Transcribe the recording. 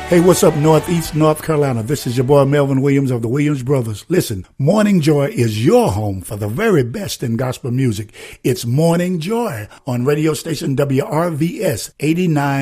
Hey, what's up, Northeast North Carolina? This is your boy Melvin Williams of the Williams Brothers. Listen, Morning Joy is your home for the very best in gospel music. It's Morning Joy on radio station WRVS 89.